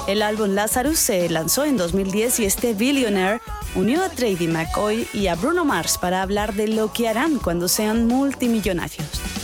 El álbum Lazarus se lanzó en 2010 y este Billionaire unió a Trady McCoy y a Bruno Mars para hablar de lo que harán cuando sean multimillonarios.